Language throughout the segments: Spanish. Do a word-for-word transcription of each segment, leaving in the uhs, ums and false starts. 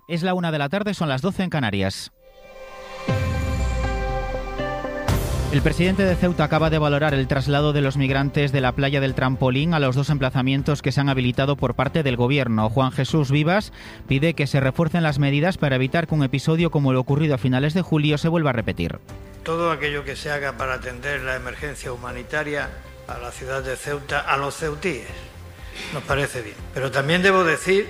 Es la una de la tarde, son las doce en Canarias. El presidente de Ceuta acaba de valorar el traslado de los migrantes de la playa del Trampolín a los dos emplazamientos que se han habilitado por parte del Gobierno. Juan Jesús Vivas pide que se refuercen las medidas para evitar que un episodio como el ocurrido a finales de julio se vuelva a repetir. Todo aquello que se haga para atender la emergencia humanitaria a la ciudad de Ceuta, a los ceutíes, nos parece bien. Pero también debo decir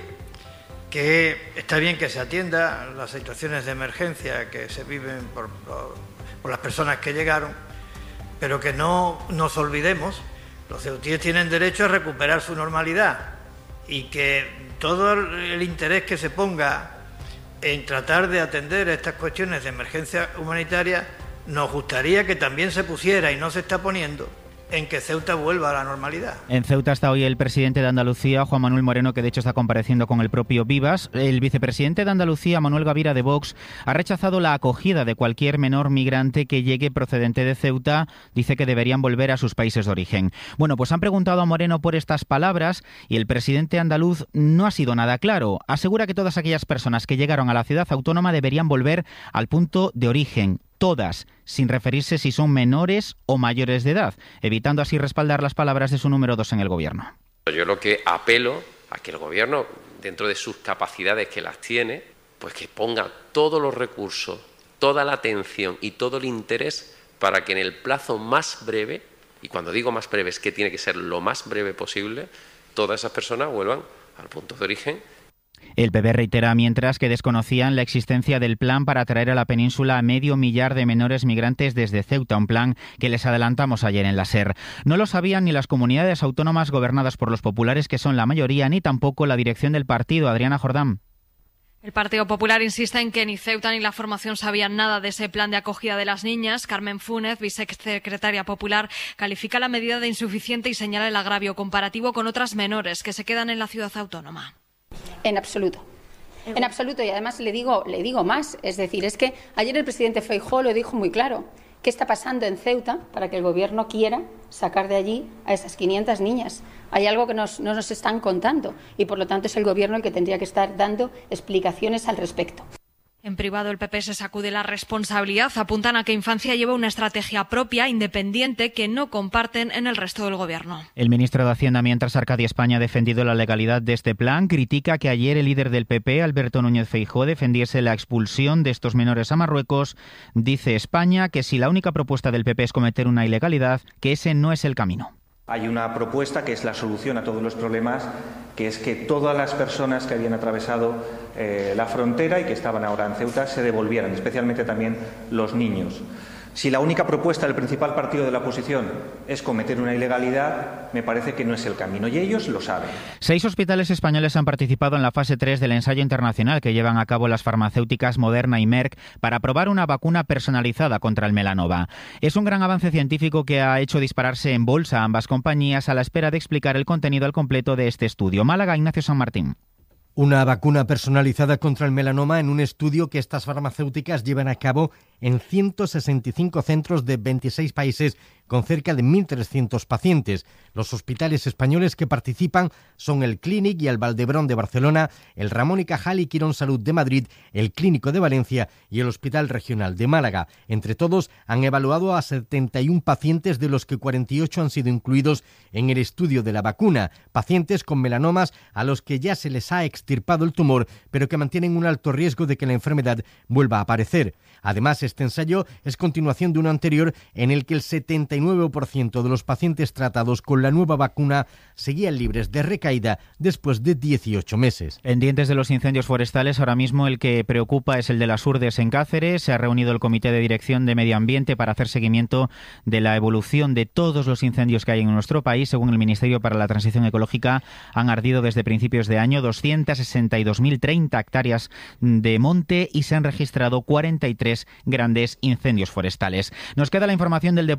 que está bien que se atienda las situaciones de emergencia que se viven por, por, por las personas que llegaron, pero que no nos olvidemos, los ceutíes tienen derecho a recuperar su normalidad y que todo el interés que se ponga en tratar de atender estas cuestiones de emergencia humanitaria, nos gustaría que también se pusiera, y no se está poniendo, en que Ceuta vuelva a la normalidad. En Ceuta está hoy el presidente de Andalucía, Juan Manuel Moreno, que de hecho está compareciendo con el propio Vivas. El vicepresidente de Andalucía, Manuel Gavira, de Vox, ha rechazado la acogida de cualquier menor migrante que llegue procedente de Ceuta. Dice que deberían volver a sus países de origen. Bueno, pues han preguntado a Moreno por estas palabras y el presidente andaluz no ha sido nada claro. Asegura que todas aquellas personas que llegaron a la ciudad autónoma deberían volver al punto de origen. Todas, sin referirse si son menores o mayores de edad, evitando así respaldar las palabras de su número dos en el Gobierno. Yo lo que apelo a que el Gobierno, dentro de sus capacidades que las tiene, pues que ponga todos los recursos, toda la atención y todo el interés para que en el plazo más breve, y cuando digo más breve es que tiene que ser lo más breve posible, todas esas personas vuelvan al punto de origen. El P P reitera mientras que desconocían la existencia del plan para traer a la península a medio millar de menores migrantes desde Ceuta, un plan que les adelantamos ayer en la SER. No lo sabían ni las comunidades autónomas gobernadas por los populares, que son la mayoría, ni tampoco la dirección del partido. Adriana Jordán. El Partido Popular insiste en que ni Ceuta ni la formación sabían nada de ese plan de acogida de las niñas. Carmen Fúnez, vicesecretaria popular, califica la medida de insuficiente y señala el agravio comparativo con otras menores que se quedan en la ciudad autónoma. En absoluto. En absoluto. Y además le digo, le digo más. Es decir, es que ayer el presidente Feijóo lo dijo muy claro. ¿Qué está pasando en Ceuta para que el Gobierno quiera sacar de allí a esas quinientas niñas? Hay algo que nos, no nos están contando y, por lo tanto, es el Gobierno el que tendría que estar dando explicaciones al respecto. En privado, el P P se sacude la responsabilidad. Apuntan a que Infancia lleva una estrategia propia, independiente, que no comparten en el resto del Gobierno. El ministro de Hacienda, mientras Arcadia España ha defendido la legalidad de este plan, critica que ayer el líder del P P, Alberto Núñez Feijóo, defendiese la expulsión de estos menores a Marruecos. Dice España que si la única propuesta del P P es cometer una ilegalidad, que ese no es el camino. Hay una propuesta que es la solución a todos los problemas, que es que todas las personas que habían atravesado eh, la frontera y que estaban ahora en Ceuta se devolvieran, especialmente también los niños. Si la única propuesta del principal partido de la oposición es cometer una ilegalidad, me parece que no es el camino, y ellos lo saben. Seis hospitales españoles han participado en la fase tres del ensayo internacional que llevan a cabo las farmacéuticas Moderna y Merck para probar una vacuna personalizada contra el melanoma. Es un gran avance científico que ha hecho dispararse en bolsa a ambas compañías a la espera de explicar el contenido al completo de este estudio. Málaga, Ignacio San Martín. Una vacuna personalizada contra el melanoma en un estudio que estas farmacéuticas llevan a cabo en ciento sesenta y cinco centros de veintiséis países con cerca de mil trescientos pacientes. Los hospitales españoles que participan son el Clínic y el Valdebrón de Barcelona, el Ramón y Cajal y Quirón Salud de Madrid, el Clínico de Valencia y el Hospital Regional de Málaga. Entre todos han evaluado a setenta y uno pacientes, de los que cuarenta y ocho han sido incluidos en el estudio de la vacuna. Pacientes con melanomas a los que ya se les ha extirpado el tumor, pero que mantienen un alto riesgo de que la enfermedad vuelva a aparecer. Además, este ensayo es continuación de uno anterior en el que el setenta y nueve por ciento de los pacientes tratados con la nueva vacuna seguían libres de recaída después de dieciocho meses. En dientes de los incendios forestales, ahora mismo el que preocupa es el de las Urdes en Cáceres. Se ha reunido el Comité de Dirección de Medio Ambiente para hacer seguimiento de la evolución de todos los incendios que hay en nuestro país. Según el Ministerio para la Transición Ecológica, han ardido desde principios de año doscientas sesenta y dos mil treinta hectáreas de monte y se han registrado cuarenta y tres grandes incendios forestales. Nos queda la información del deporte. Sara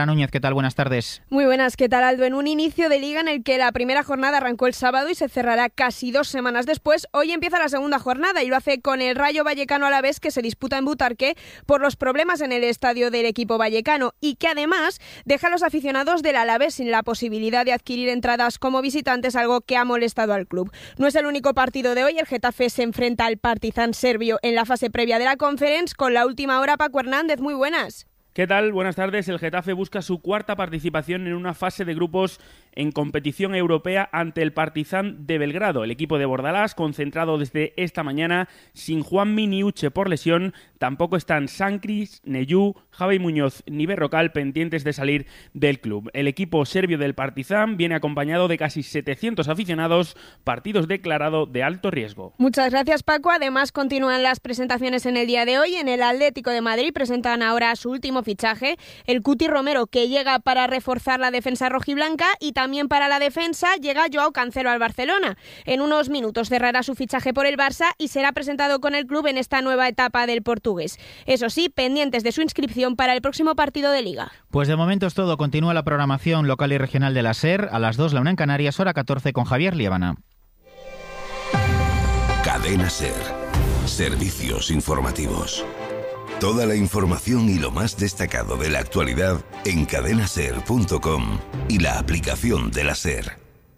Núñez, ¿qué tal? Buenas tardes. Muy buenas, ¿qué tal, Aldo? En un inicio de liga en el que la primera jornada arrancó el sábado y se cerrará casi dos semanas después, hoy empieza la segunda jornada y lo hace con el Rayo Vallecano Alavés, que se disputa en Butarque por los problemas en el estadio del equipo vallecano y que además deja a los aficionados del Alavés sin la posibilidad de adquirir entradas como visitantes, algo que ha molestado al club. No es el único partido de hoy. El Getafe se enfrenta al Partizan serbio en la fase previa de la Conference con la última hora. Paco Hernández, muy buenas. ¿Qué tal? Buenas tardes. El Getafe busca su cuarta participación en una fase de grupos en competición europea ante el Partizan de Belgrado. El equipo de Bordalás, concentrado desde esta mañana, sin Juanmi ni Uche por lesión, tampoco están Sancris, Neyú, Javi Muñoz ni Berrocal pendientes de salir del club. El equipo serbio del Partizan viene acompañado de casi setecientos aficionados, partidos declarado de alto riesgo. Muchas gracias, Paco. Además, continúan las presentaciones en el día de hoy. En el Atlético de Madrid presentan ahora su último fichaje, el Cuti Romero, que llega para reforzar la defensa rojiblanca, y también para la defensa llega Joao Cancelo al Barcelona. En unos minutos cerrará su fichaje por el Barça y será presentado con el club en esta nueva etapa del portugués. Eso sí, pendientes de su inscripción para el próximo partido de Liga. Pues de momento es todo. Continúa la programación local y regional de la SER. A las dos, la una en Canarias, hora catorce, con Javier Liébana. Cadena SER. Servicios informativos. Toda la información y lo más destacado de la actualidad en cadena ser punto com y la aplicación de la SER.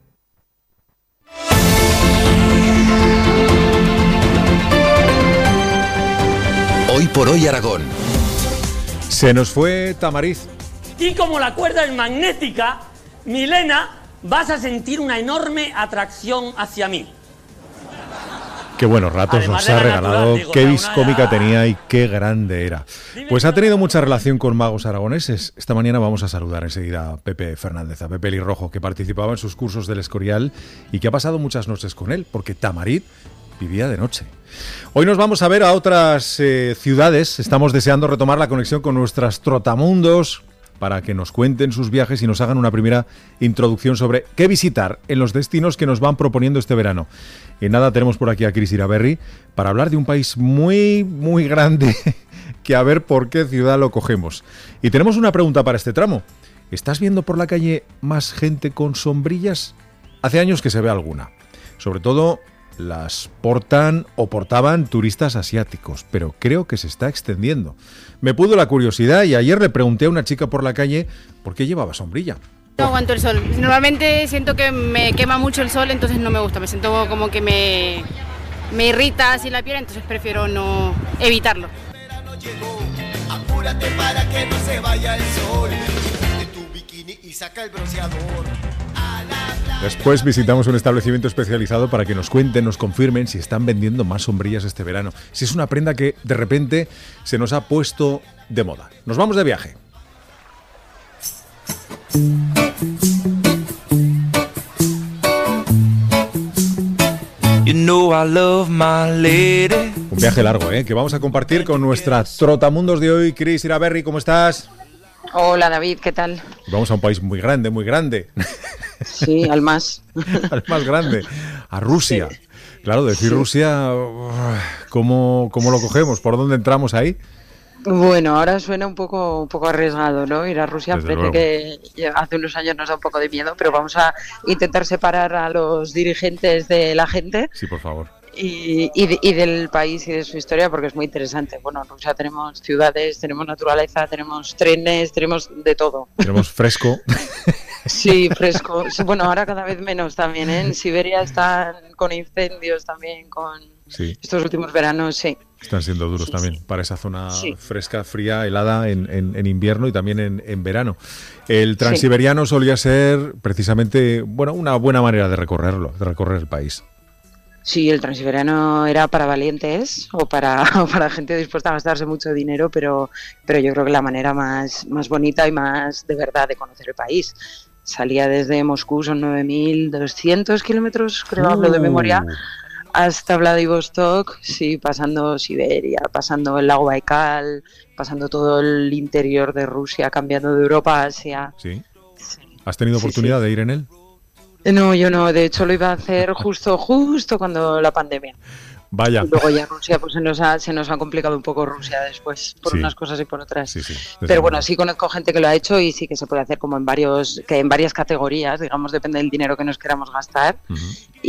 Hoy por hoy Aragón. Se nos fue Tamariz. Y como la cuerda es magnética, Milena, vas a sentir una enorme atracción hacia mí. Qué buenos ratos nos ha regalado, qué vis cómica tenía y qué grande era. Pues ha tenido mucha relación con magos aragoneses. Esta mañana vamos a saludar enseguida a Pepe Fernández, a Pepe Lirrojo, que participaba en sus cursos del Escorial y que ha pasado muchas noches con él, porque Tamariz vivía de noche. Hoy nos vamos a ver a otras eh, ciudades. Estamos deseando retomar la conexión con nuestras trotamundos para que nos cuenten sus viajes y nos hagan una primera introducción sobre qué visitar en los destinos que nos van proponiendo este verano. Y nada, tenemos por aquí a Cris Iraberri para hablar de un país muy, muy grande, que a ver por qué ciudad lo cogemos. Y tenemos una pregunta para este tramo. ¿Estás viendo por la calle más gente con sombrillas? Hace años que se ve alguna. Sobre todo las portan o portaban turistas asiáticos, pero creo que se está extendiendo. Me pudo la curiosidad y ayer le pregunté a una chica por la calle por qué llevaba sombrilla. No aguanto el sol. Normalmente siento que me quema mucho el sol, entonces no me gusta. Me siento como que me, me irrita así la piel, entonces prefiero no evitarlo. Apúrate para que no se vaya el sol. De tu bikini y saca el bronceador. Después visitamos un establecimiento especializado para que nos cuenten, nos confirmen si están vendiendo más sombrillas este verano. Si es una prenda que de repente se nos ha puesto de moda. Nos vamos de viaje. You know I love my lady. Un viaje largo, ¿eh? Que vamos a compartir con nuestra trotamundos de hoy. Cris Iraberri, ¿cómo estás? Hola David, ¿qué tal? Vamos a un país muy grande, muy grande. Sí, al más. Al más grande, a Rusia. Sí. Claro, decir sí. Rusia, ¿cómo, ¿cómo lo cogemos? ¿Por dónde entramos ahí? Bueno, ahora suena un poco un poco arriesgado, ¿no? Ir a Rusia, parece que hace unos años nos da un poco de miedo, pero vamos a intentar separar a los dirigentes de la gente. Sí, por favor. Y, y, de, y del país y de su historia, porque es muy interesante. Bueno, en Rusia tenemos ciudades, tenemos naturaleza, tenemos trenes, tenemos de todo. Tenemos fresco. Sí, fresco. Bueno, ahora cada vez menos también, ¿eh? En Siberia están con incendios también, con sí. Estos últimos veranos, sí. Están siendo duros sí, también, sí. Para esa zona sí. fresca, fría, helada en, en, en invierno y también en, en verano. El transiberiano sí. solía ser precisamente, bueno, una buena manera de recorrerlo, de recorrer el país. Sí, el transiberiano era para valientes o para, o para gente dispuesta a gastarse mucho dinero, pero, pero yo creo que la manera más, más bonita y más de verdad de conocer el país. Salía desde Moscú, son nueve mil doscientos kilómetros, creo, uh. hablo de memoria, hasta Vladivostok, sí, pasando Siberia, pasando el lago Baikal, pasando todo el interior de Rusia, cambiando de Europa a Asia. ¿Sí? ¿Has tenido oportunidad sí, sí. de ir en él? No, yo no, de hecho lo iba a hacer justo, justo cuando la pandemia. Vaya. Y luego ya Rusia, pues se nos ha, se nos ha complicado un poco Rusia después, por Sí. unas cosas y por otras. Sí, sí, desde Pero bueno, luego. sí conozco gente que lo ha hecho y sí que se puede hacer como en varios, que en varias categorías, digamos, depende del dinero que nos queramos gastar. Ujú.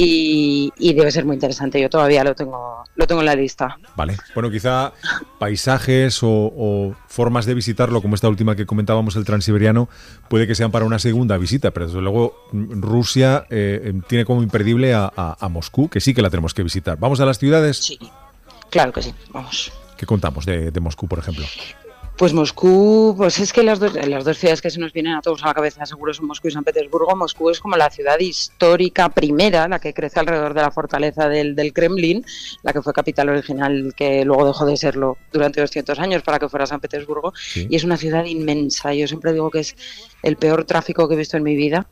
y, y debe ser muy interesante. Yo todavía lo tengo, lo tengo en la lista. Vale. Bueno, quizá paisajes o, o formas de visitarlo, como esta última que comentábamos, el Transiberiano, puede que sean para una segunda visita, pero desde luego Rusia eh, tiene como imperdible a, a, a Moscú, que sí que la tenemos que visitar. ¿Vamos a las ciudades? Sí, claro que sí, vamos. ¿Qué contamos de, de Moscú, por ejemplo? Pues Moscú, pues es que las dos, las dos ciudades que se nos vienen a todos a la cabeza seguro son Moscú y San Petersburgo. Moscú es como la ciudad histórica primera, la que crece alrededor de la fortaleza del, del Kremlin, la que fue capital original, que luego dejó de serlo durante doscientos años para que fuera San Petersburgo. Sí. Y es una ciudad inmensa. Yo siempre digo que es el peor tráfico que he visto en mi vida.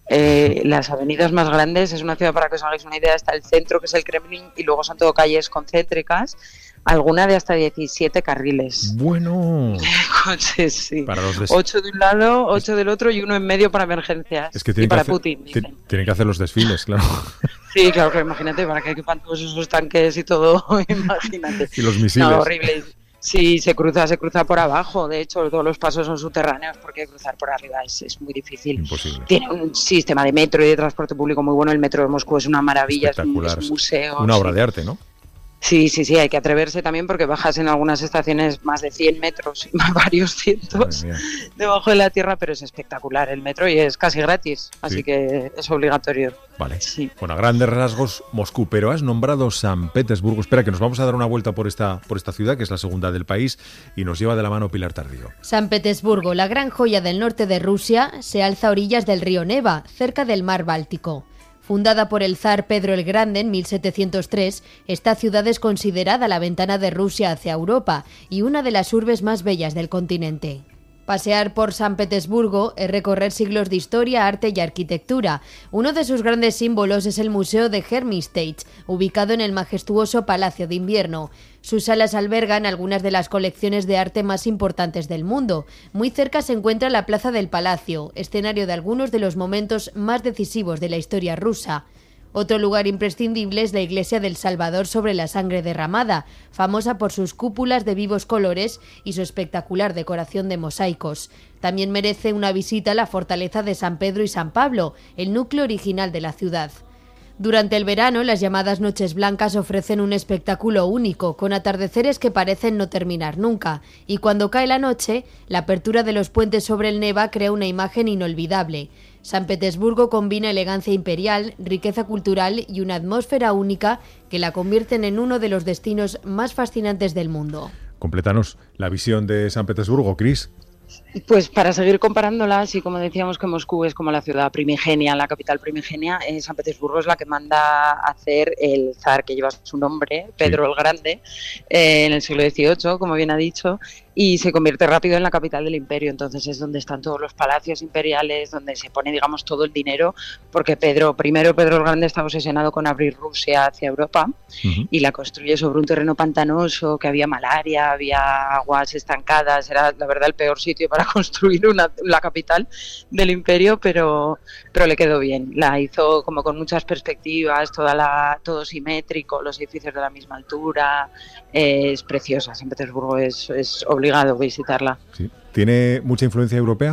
Eh, las avenidas más grandes, es una ciudad, para que os hagáis una idea, está el centro, que es el Kremlin, y luego son todo calles concéntricas, alguna de hasta diecisiete carriles. Bueno. Coches, sí. Para los des- Ocho de un lado, ocho del otro y uno en medio para emergencias. Es que y tienen que, para hacer, Putin, ti- dicen. tienen que hacer los desfiles, claro. Sí, claro, que imagínate, para que equipan todos esos tanques y todo, imagínate. Y los misiles. No, horrible. Sí, se cruza, se cruza por abajo. De hecho, todos los pasos son subterráneos porque cruzar por arriba es, es muy difícil. Imposible. Tiene un sistema de metro y de transporte público muy bueno. El metro de Moscú es una maravilla, es un, Espectacular. es un museo. Una obra sí. de arte, ¿no? Sí, sí, sí, hay que atreverse también porque bajas en algunas estaciones más de cien metros, varios cientos Madre mía. debajo de la tierra, pero es espectacular el metro y es casi gratis, así Sí. que es obligatorio. Vale. Sí. Bueno, a grandes rasgos, Moscú, pero has nombrado San Petersburgo. Espera, que nos vamos a dar una vuelta por esta, por esta ciudad, que es la segunda del país, y nos lleva de la mano Pilar Tardío. San Petersburgo, la gran joya del norte de Rusia, se alza a orillas del río Neva, cerca del mar Báltico. Fundada por el zar Pedro el Grande en mil setecientos tres, esta ciudad es considerada la ventana de Rusia hacia Europa y una de las urbes más bellas del continente. Pasear por San Petersburgo es recorrer siglos de historia, arte y arquitectura. Uno de sus grandes símbolos es el Museo de Hermitage, ubicado en el majestuoso Palacio de Invierno. Sus salas albergan algunas de las colecciones de arte más importantes del mundo. Muy cerca se encuentra la Plaza del Palacio, escenario de algunos de los momentos más decisivos de la historia rusa. Otro lugar imprescindible es la iglesia del Salvador sobre la sangre derramada, famosa por sus cúpulas de vivos colores y su espectacular decoración de mosaicos. También merece una visita a la fortaleza de San Pedro y San Pablo, el núcleo original de la ciudad. Durante el verano, las llamadas Noches Blancas ofrecen un espectáculo único, con atardeceres que parecen no terminar nunca, y cuando cae la noche, la apertura de los puentes sobre el Neva crea una imagen inolvidable. San Petersburgo combina elegancia imperial, riqueza cultural y una atmósfera única que la convierten en uno de los destinos más fascinantes del mundo. Complétanos la visión de San Petersburgo, Cris. Pues para seguir comparándola, así como decíamos que Moscú es como la ciudad primigenia, la capital primigenia, eh, San Petersburgo es la que manda a hacer el zar que lleva su nombre, Pedro sí. el Grande, eh, en el siglo dieciocho, como bien ha dicho, y se convierte rápido en la capital del imperio. Entonces es donde están todos los palacios imperiales, donde se pone, digamos, todo el dinero, porque Pedro, primero Pedro el Grande estaba obsesionado con abrir Rusia hacia Europa uh-huh. y la construye sobre un terreno pantanoso, que había malaria, había aguas estancadas, era la verdad el peor sitio para construir una, la capital del imperio, pero, pero le quedó bien. La hizo como con muchas perspectivas, toda la, todo simétrico, los edificios de la misma altura, eh, es preciosa. San Petersburgo es, es obligado visitarla. Sí. ¿Tiene mucha influencia europea?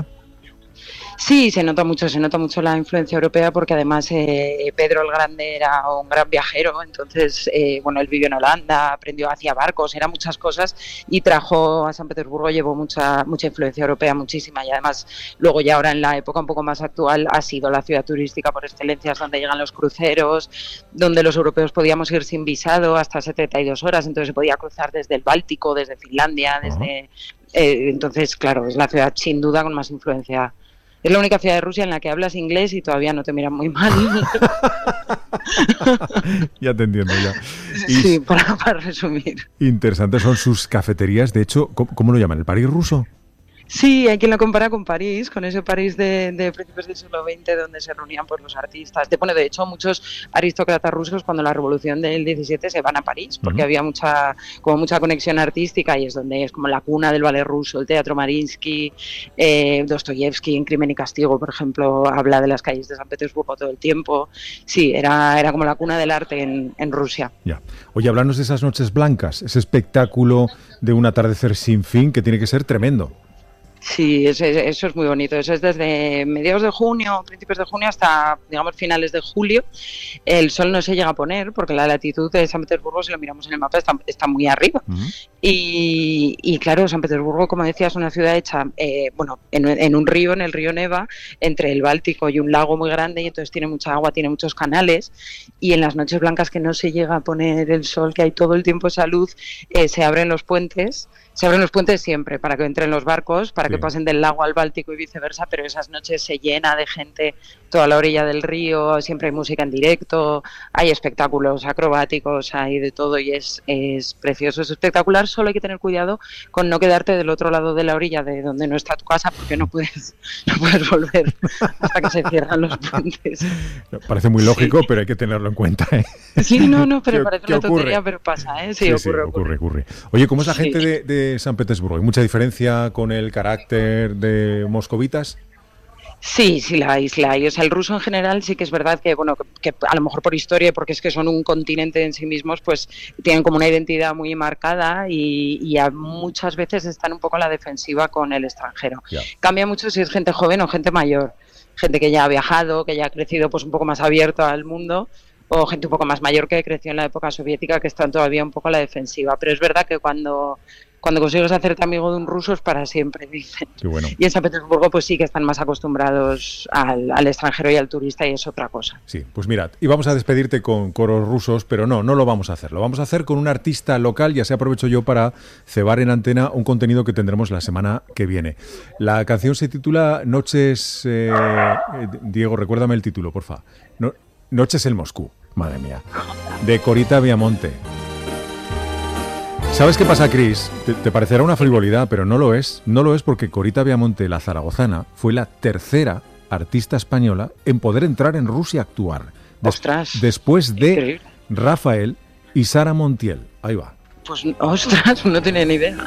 Sí, se nota mucho, se nota mucho la influencia europea porque además eh, Pedro el Grande era un gran viajero, entonces, eh, bueno, él vivió en Holanda, aprendió, hacía barcos, era muchas cosas y trajo a San Petersburgo, llevó mucha mucha influencia europea, muchísima, y además luego ya ahora en la época un poco más actual ha sido la ciudad turística por excelencia, donde llegan los cruceros, donde los europeos podíamos ir sin visado hasta setenta y dos horas, entonces se podía cruzar desde el Báltico, desde Finlandia, desde... Eh, entonces, claro, es la ciudad sin duda con más influencia. Es la única ciudad de Rusia en la que hablas inglés y todavía no te miran muy mal. Ya te entiendo, ya. Y sí, para, para resumir. Interesantes son sus cafeterías. De hecho, ¿cómo, cómo lo llaman? ¿El París ruso? Sí, hay quien lo compara con París, con ese París de, de principios del siglo veinte donde se reunían pues, los artistas. De, bueno, de hecho, muchos aristócratas rusos cuando la revolución del diecisiete se van a París porque uh-huh. había mucha como mucha conexión artística y es donde es como la cuna del ballet ruso, el teatro Mariinsky, eh, Dostoyevsky en Crimen y Castigo, por ejemplo, habla de las calles de San Petersburgo todo el tiempo. Sí, era, era como la cuna del arte en, en Rusia. Ya. Oye, hablarnos de esas noches blancas, ese espectáculo de un atardecer sin fin que tiene que ser tremendo. Sí, eso, eso es muy bonito. Eso es desde mediados de junio, principios de junio hasta, digamos, finales de julio. El sol no se llega a poner porque la latitud de San Petersburgo, si lo miramos en el mapa, está, está muy arriba. Uh-huh. Y, y claro, San Petersburgo, como decía, es una ciudad hecha, eh, bueno, en, en un río, en el río Neva, entre el Báltico y un lago muy grande, y entonces tiene mucha agua, tiene muchos canales. Y en las noches blancas que no se llega a poner el sol, que hay todo el tiempo esa luz, eh, se abren los puentes. Se abren los puentes siempre para que entren los barcos, para sí. que pasen del lago al Báltico y viceversa, pero esas noches se llena de gente toda la orilla del río, siempre hay música en directo, hay espectáculos acrobáticos, hay de todo y es, es precioso, es espectacular. Solo hay que tener cuidado con no quedarte del otro lado de la orilla de donde no está tu casa porque no puedes, no puedes volver hasta que se cierran los puentes. Parece muy lógico, sí. pero hay que tenerlo en cuenta, ¿eh? Sí, no, no, pero ¿Qué, parece qué una ocurre? tontería, pero pasa, ¿eh? Sí, sí, ocurre, sí, ocurre, ocurre. Oye, ¿cómo es la sí. gente de, de San Petersburgo? ¿Hay mucha diferencia con el carácter de moscovitas? Sí, sí la hay, sí la hay. O sea, el ruso en general sí que es verdad que, bueno, que, que a lo mejor por historia, porque es que son un continente en sí mismos, pues tienen como una identidad muy marcada y, y a muchas veces están un poco a la defensiva con el extranjero. Yeah. Cambia mucho si es gente joven o gente mayor. Gente que ya ha viajado, que ya ha crecido pues un poco más abierto al mundo, o gente un poco más mayor que creció en la época soviética que están todavía un poco a la defensiva. Pero es verdad que cuando... Cuando consigues hacerte amigo de un ruso es para siempre, dicen. Qué bueno. Y en San Petersburgo pues sí que están más acostumbrados al, al extranjero y al turista y es otra cosa. Sí, pues mirad, íbamos a despedirte con coros rusos, pero no, no lo vamos a hacer. Lo vamos a hacer con un artista local y así aprovecho yo para cebar en antena un contenido que tendremos la semana que viene. La canción se titula Noches... Eh, eh, Diego, recuérdame el título, porfa. No, Noches en Moscú, madre mía. De Corita Viamonte. ¿Sabes qué pasa, Cris? Te, te parecerá una frivolidad, pero no lo es. No lo es porque Corita Viamonte, la zaragozana, fue la tercera artista española en poder entrar en Rusia a actuar. Des- ¡Ostras! Después de Increíble. Rafael y Sara Montiel. Ahí va. Pues, ostras, no tenía ni idea.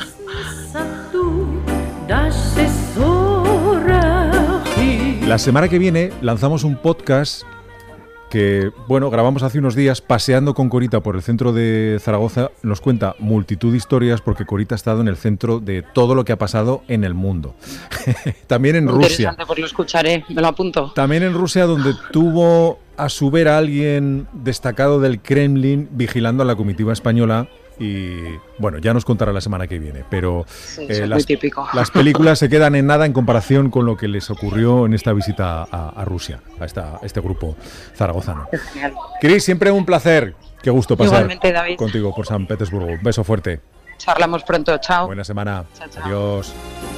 La semana que viene lanzamos un podcast que, bueno, grabamos hace unos días paseando con Corita por el centro de Zaragoza. Nos cuenta multitud de historias porque Corita ha estado en el centro de todo lo que ha pasado en el mundo. También en Rusia. Interesante, pues lo escucharé, me lo apunto. También en Rusia, donde tuvo a su ver a alguien destacado del Kremlin vigilando a la comitiva española. Y bueno, ya nos contará la semana que viene, pero sí, eh, es las, muy típico. las películas se quedan en nada en comparación con lo que les ocurrió en esta visita a, a Rusia, a, esta, a este grupo zaragozano. Es genial. Cris, siempre un placer. Qué gusto pasar Igualmente, David. contigo por San Petersburgo. Un beso fuerte. Charlamos pronto, chao. Buena semana. Chao, chao. Adiós.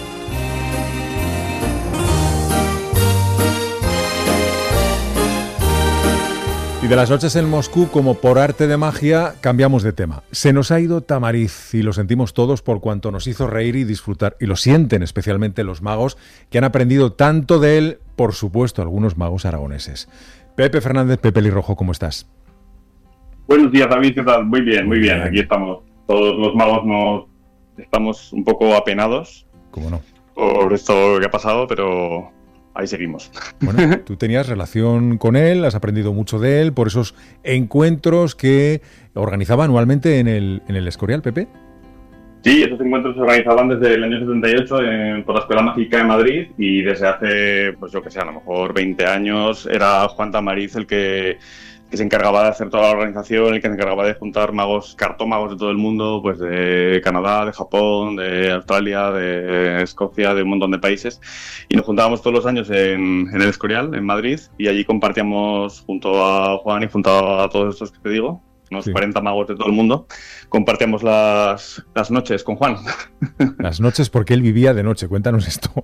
Y de las noches en Moscú, como por arte de magia, cambiamos de tema. Se nos ha ido Tamariz y lo sentimos todos por cuanto nos hizo reír y disfrutar. Y lo sienten especialmente los magos que han aprendido tanto de él, por supuesto, algunos magos aragoneses. Pepe Fernández, Pepe Lirrojo, ¿cómo estás? Buenos días, David, ¿qué tal? Muy bien, muy bien. Aquí estamos. Todos los magos nos estamos un poco apenados. ¿Cómo no? Por esto que ha pasado, pero... ahí seguimos. Bueno, tú tenías relación con él, has aprendido mucho de él por esos encuentros que organizaba anualmente en el, en el Escorial, Pepe. Sí, esos encuentros se organizaban desde el año setenta y ocho en, por la Escuela Mágica de Madrid y desde hace, pues yo que sé, a lo mejor veinte años era Juan Tamariz el que, que se encargaba de hacer toda la organización, el que se encargaba de juntar magos, cartómagos de todo el mundo, pues de Canadá, de Japón, de Australia, de Escocia, de un montón de países. Y nos juntábamos todos los años en, en el Escorial, en Madrid, y allí compartíamos junto a Juan y junto a todos estos que te digo, unos sí. cuarenta magos de todo el mundo, compartíamos las, las noches con Juan. Las noches porque él vivía de noche, cuéntanos esto.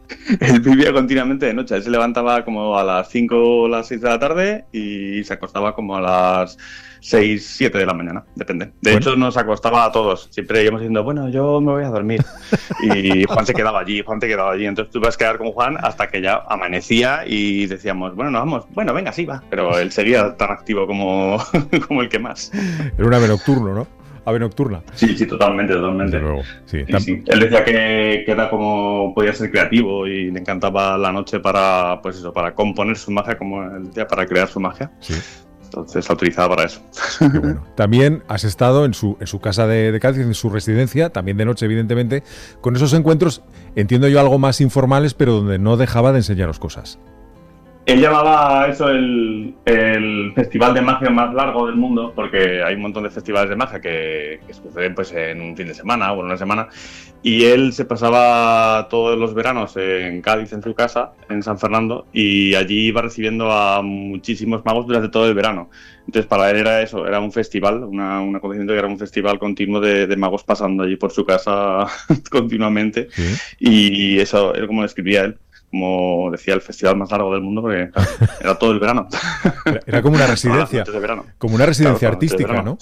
él vivía continuamente de noche. Él se levantaba como a las cinco o las seis de la tarde y se acostaba como a las seis, siete de la mañana, depende. De bueno. hecho, nos acostaba a todos. Siempre íbamos diciendo, bueno, yo me voy a dormir. Y Juan se quedaba allí, Juan se quedaba allí. Entonces tú vas a quedar con Juan hasta que ya amanecía y decíamos, bueno, nos vamos. Bueno, venga, sí, va. Pero él seguía tan activo como, como el que más. Era un ave nocturno, ¿no? Ave nocturna. Sí, sí, totalmente, totalmente. Luego, sí, sí, sí. Él decía que, que era como podía ser creativo y le encantaba la noche para, pues eso, para componer su magia, como él decía, para crear su magia. Sí. Entonces la utilizaba para eso. Qué bueno. También has estado en su, en su casa de, de Cádiz, en su residencia, también de noche, evidentemente, con esos encuentros, entiendo yo, algo más informales, pero donde no dejaba de enseñaros cosas. Él llamaba eso el, el festival de magia más largo del mundo, porque hay un montón de festivales de magia que, que suceden pues, en un fin de semana o en una semana, y él se pasaba todos los veranos en Cádiz, en su casa, en San Fernando, y allí iba recibiendo a muchísimos magos durante todo el verano. Entonces para él era eso, era un festival, una, un acontecimiento que era un festival continuo de, de magos pasando allí por su casa continuamente, ¿sí? Y eso era como lo describía él. Como decía, el festival más largo del mundo, porque claro, era todo el verano. Era como una residencia, como una residencia claro, artística, ¿no?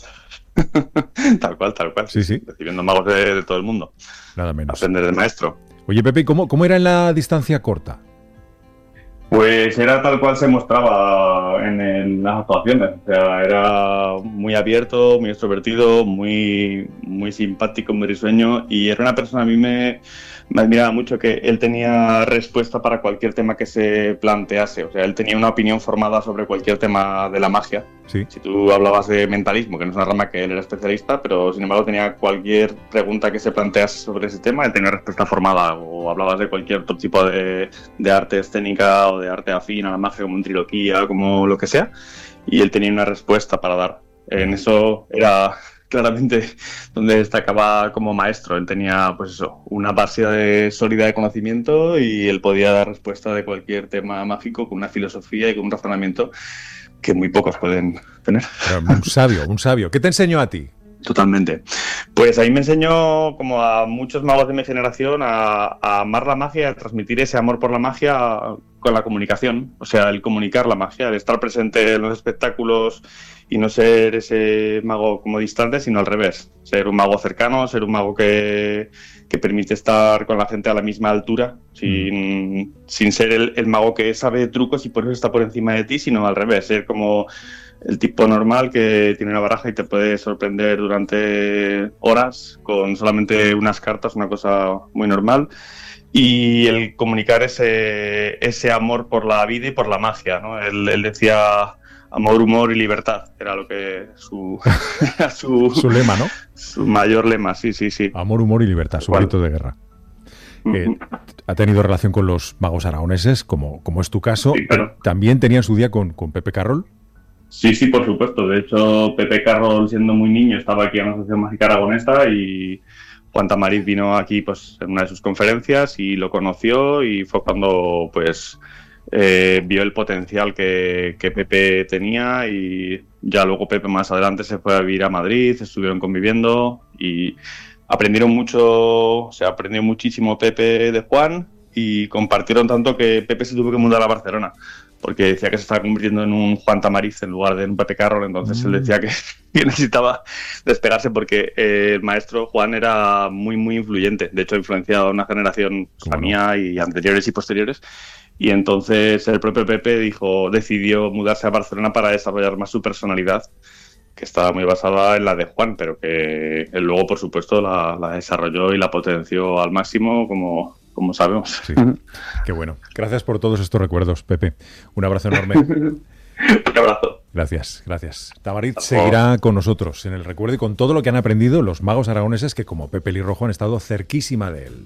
Tal cual, tal cual. Sí, sí. Recibiendo magos de, de todo el mundo. Nada menos. Aprender del maestro. Oye, Pepe, ¿cómo, cómo era en la distancia corta? Pues era tal cual se mostraba en, en las actuaciones. O sea, era muy abierto, muy extrovertido, muy, muy simpático, muy risueño. Y era una persona, a mí me... me admiraba mucho que él tenía respuesta para cualquier tema que se plantease. O sea, él tenía una opinión formada sobre cualquier tema de la magia. Sí. Si tú hablabas de mentalismo, que no es una rama que él era especialista, pero sin embargo tenía cualquier pregunta que se plantease sobre ese tema, él tenía respuesta formada. O hablabas de cualquier otro tipo de, de arte escénica o de arte afín a la magia, como en triloquía, como lo que sea, y él tenía una respuesta para dar. En eso era... claramente donde destacaba como maestro. Él tenía, pues eso, una base de, sólida de conocimiento y él podía dar respuesta de cualquier tema mágico con una filosofía y con un razonamiento que muy pocos pueden tener. Un sabio, un sabio. ¿Qué te enseñó a ti? Totalmente. Pues ahí me enseñó, como a muchos magos de mi generación, a, a amar la magia, a transmitir ese amor por la magia con la comunicación. O sea, el comunicar la magia, el estar presente en los espectáculos y no ser ese mago como distante, sino al revés. Ser un mago cercano, ser un mago que, que permite estar con la gente a la misma altura, sin, mm. sin ser el, el mago que sabe trucos y por eso está por encima de ti, sino al revés. Ser como el tipo normal que tiene una baraja y te puede sorprender durante horas con solamente unas cartas, una cosa muy normal. Y el comunicar ese, ese amor por la vida y por la magia, ¿no? Él, él decía amor, humor y libertad, era lo que su, su, su lema, ¿no? Su mayor lema, sí, sí, sí. Amor, humor y libertad, su grito de guerra. Eh, ha tenido relación con los magos aragoneses, como, como es tu caso. Sí, claro. ¿También tenía en su día con, con Pepe Carroll? Sí, sí, por supuesto. De hecho, Pepe Carroll, siendo muy niño, estaba aquí en la Asociación Mágica Aragonesa y Juan Tamariz vino aquí pues en una de sus conferencias y lo conoció y fue cuando pues eh, vio el potencial que, que Pepe tenía y ya luego Pepe más adelante se fue a vivir a Madrid, estuvieron conviviendo y aprendieron mucho, o sea, aprendió muchísimo Pepe de Juan y compartieron tanto que Pepe se tuvo que mudar a Barcelona porque decía que se estaba convirtiendo en un Juan Tamariz en lugar de un Pepe Carroll, entonces mm. él decía que, que necesitaba despegarse porque eh, el maestro Juan era muy, muy influyente. De hecho, ha influenciado a una generación, la mía y anteriores y posteriores, y entonces el propio Pepe dijo, decidió mudarse a Barcelona para desarrollar más su personalidad, que estaba muy basada en la de Juan, pero que él luego, por supuesto, la, la desarrolló y la potenció al máximo, como... como sabemos. Sí. Qué bueno. Gracias por todos estos recuerdos, Pepe. Un abrazo enorme. Un abrazo. Gracias, gracias. Tamariz seguirá con nosotros en el recuerdo y con todo lo que han aprendido los magos aragoneses que, como Pepe Lirrojo, han estado cerquísima de él.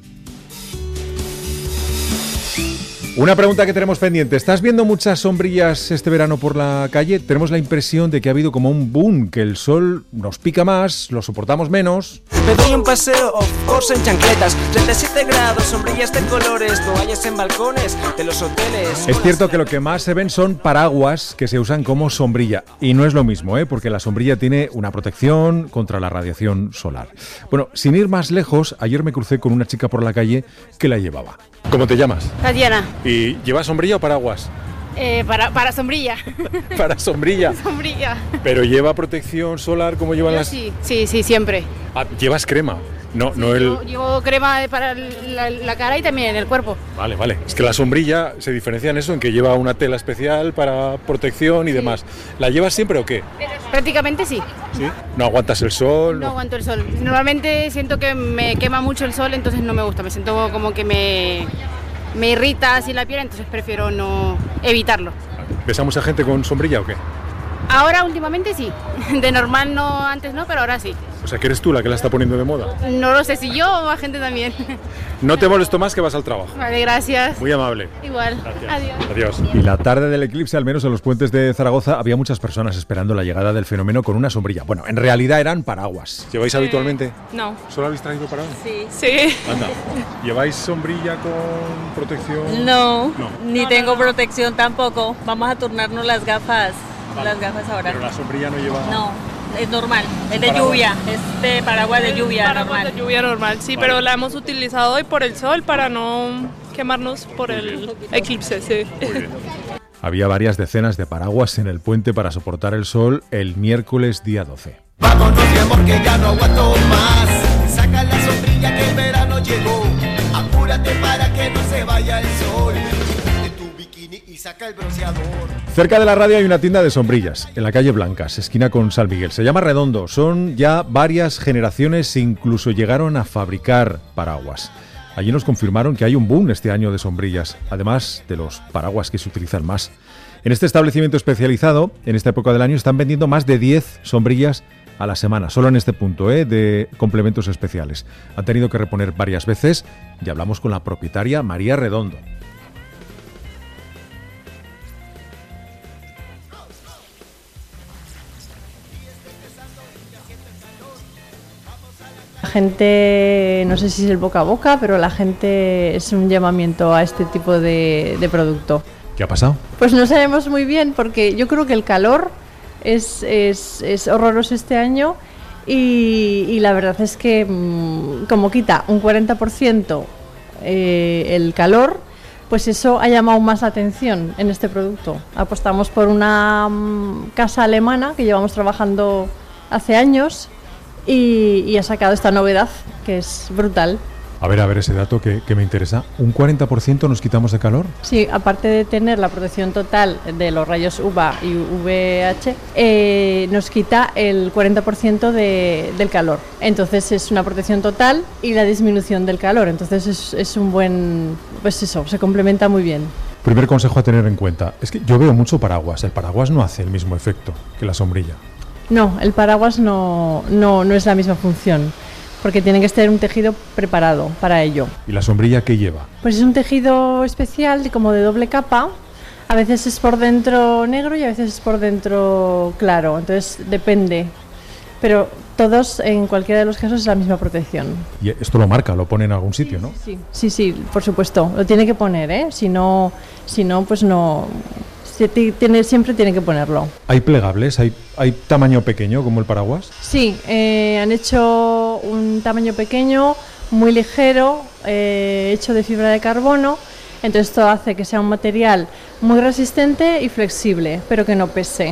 Una pregunta que tenemos pendiente. ¿Estás viendo muchas sombrillas este verano por la calle? Tenemos la impresión de que ha habido como un boom, que el sol nos pica más, lo soportamos menos. Me doy un paseo, of course, en chancletas. treinta y siete grados, sombrillas de colores, toallas en balcones de los hoteles. Es cierto que lo que más se ven son paraguas que se usan como sombrilla. Y no es lo mismo, ¿eh? Porque la sombrilla tiene una protección contra la radiación solar. Bueno, sin ir más lejos, ayer me crucé con una chica por la calle que la llevaba. ¿Cómo te llamas? Tatiana. ¿Y llevas sombrilla o paraguas? Eh, para, para sombrilla. Para sombrilla. Sombrilla. Pero lleva protección solar como llevan Yo las... Sí, sí, sí, siempre. Ah, llevas crema. No, Sí, no el... yo llevo crema para la, la cara y también el cuerpo. Vale, vale. Es que la sombrilla se diferencia en eso, en que lleva una tela especial para protección y Sí. demás. ¿La llevas siempre o qué? Prácticamente sí. ¿Sí? ¿No aguantas el sol? No aguanto el sol. Normalmente siento que me quema mucho el sol, entonces no me gusta. Me siento como que me, me irrita así la piel, entonces prefiero no evitarlo. ¿Ves a mucha gente con sombrilla o qué? Ahora últimamente sí. De normal no, antes no, pero ahora sí. O sea, que eres tú la que la está poniendo de moda. No lo sé si yo o más gente también. No te molesto más, que vas al trabajo. Vale, gracias. Muy amable. Igual. Adiós. Adiós. Y la tarde del eclipse, al menos en los puentes de Zaragoza, había muchas personas esperando la llegada del fenómeno con una sombrilla. Bueno, en realidad eran paraguas. ¿Lleváis Eh, habitualmente? No. ¿Solo habéis traído paraguas? Sí. Sí. Anda. ¿Lleváis sombrilla con protección? No, No. ni tengo protección tampoco. Vamos a turnarnos las gafas, Vale. las gafas ahora. Pero la sombrilla no lleva... No, es normal, es de Paraguas. lluvia, es de paraguas de lluvia Paraguas normal. de lluvia normal, sí, Vale. pero la hemos utilizado hoy por el sol para no quemarnos por el eclipse, sí. Había varias decenas de paraguas en el puente para soportar el sol el miércoles día doce. Vámonos, mi amor, que ya no aguanto más. Saca la sombrilla que el verano llegó. Apúrate para que no se vaya el sol. Ponte tu bikini y saca el bronceador. Cerca de la radio hay una tienda de sombrillas, en la calle Blancas, esquina con San Miguel. Se llama Redondo. Son ya varias generaciones e incluso llegaron a fabricar paraguas. Allí nos confirmaron que hay un boom este año de sombrillas, además de los paraguas que se utilizan más. En este establecimiento especializado, en esta época del año, están vendiendo más de diez sombrillas a la semana, solo en este punto, ¿eh? De complementos especiales. Han tenido que reponer varias veces y hablamos con la propietaria María Redondo. La gente, no sé si es el boca a boca, pero la gente es un llamamiento a este tipo de, de producto. ¿Qué ha pasado? Pues no sabemos muy bien porque yo creo que el calor es, es, es horroroso este año y, y la verdad es que mmm, como quita un cuarenta por ciento eh, el calor, pues eso ha llamado más la atención en este producto. Apostamos por una mmm, casa alemana que llevamos trabajando hace años y, y ha sacado esta novedad que es brutal. A ver, a ver ese dato que, que me interesa. ¿Un cuarenta por ciento nos quitamos de calor? Sí, aparte de tener la protección total de los rayos U V A y U V H, eh, nos quita el cuarenta por ciento de, del calor. Entonces es una protección total y la disminución del calor. Entonces es, es un buen... Pues eso, se complementa muy bien. Primer consejo a tener en cuenta. Es que yo veo mucho paraguas. El paraguas no hace el mismo efecto que la sombrilla. No, el paraguas no, no, no es la misma función, porque tiene que estar un tejido preparado para ello. ¿Y la sombrilla qué lleva? Pues es un tejido especial, como de doble capa. A veces es por dentro negro y a veces es por dentro claro, entonces depende. Pero todos, en cualquiera de los casos, es la misma protección. Y esto lo marca, lo pone en algún sitio, ¿no? Sí, sí, sí, por supuesto. Lo tiene que poner, ¿eh? Si no, si no pues no... Tiene, siempre tiene que ponerlo. ¿Hay plegables? ¿Hay, hay tamaño pequeño como el paraguas? Sí, eh, han hecho un tamaño pequeño, muy ligero, eh, hecho de fibra de carbono. Entonces esto hace que sea un material muy resistente y flexible, pero que no pese.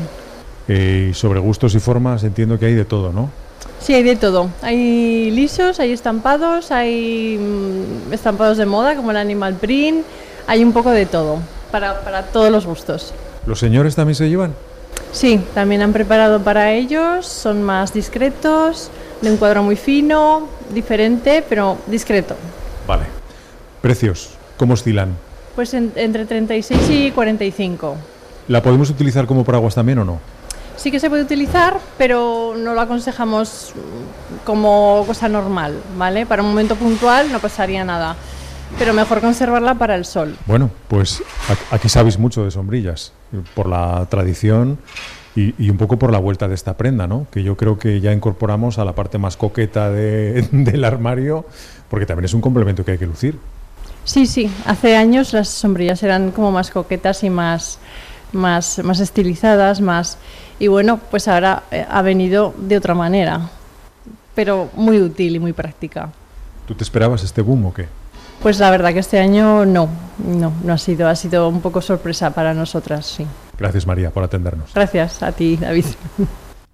Eh, sobre gustos y formas entiendo que hay de todo, ¿no? Sí, hay de todo. Hay lisos, hay estampados, hay mmm, estampados de moda como el animal print, hay un poco de todo. Para, para todos los gustos. ¿Los señores también se llevan? Sí, también han preparado para ellos, son más discretos, de un cuadro muy fino, diferente, pero discreto. Vale. ¿Precios? ¿Cómo oscilan? Pues en, entre treinta y seis y cuarenta y cinco. ¿La podemos utilizar como paraguas también o no? Sí que se puede utilizar, pero no lo aconsejamos como cosa normal, ¿vale? Para un momento puntual no pasaría nada. Pero mejor conservarla para el sol. Bueno, pues aquí sabéis mucho de sombrillas. Por la tradición Y, y un poco por la vuelta de esta prenda, ¿no? Que yo creo que ya incorporamos a la parte más coqueta de, del armario, porque también es un complemento que hay que lucir. Sí, sí. Hace años las sombrillas eran como más coquetas y más, más, más estilizadas, más... Y bueno, pues ahora eh, ha venido de otra manera, pero muy útil y muy práctica. ¿Tú te esperabas este boom o qué? Pues la verdad que este año no, no, no ha sido, ha sido un poco sorpresa para nosotras, sí. Gracias, María, por atendernos. Gracias a ti, David.